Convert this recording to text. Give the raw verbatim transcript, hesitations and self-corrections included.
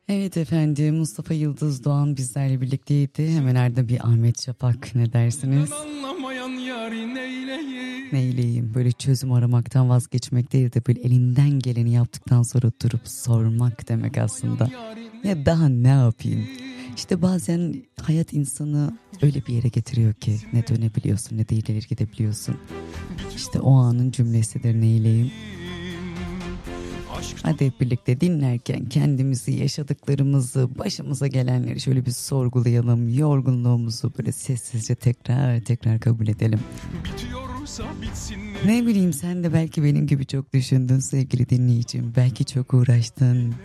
Evet efendim, Mustafa Yıldız Doğan bizlerle birlikteydi. Hemen arada bir Ahmet Şafak, ne dersiniz? Anlamayan yari neyleyim? Neyleyim, böyle çözüm aramaktan vazgeçmek değil de böyle elinden geleni yaptıktan sonra durup sormak demek aslında. Ya daha ne yapayım? İşte bazen hayat insanı öyle bir yere getiriyor ki ne dönebiliyorsun ne de ileri gidebiliyorsun. İşte o anın cümlesidir neyleyim. Hadi hep birlikte dinlerken kendimizi, yaşadıklarımızı, başımıza gelenleri şöyle bir sorgulayalım. Yorgunluğumuzu böyle sessizce tekrar tekrar kabul edelim. Ne bileyim, sen de belki benim gibi çok düşündün sevgili dinleyicim. Belki çok uğraştın.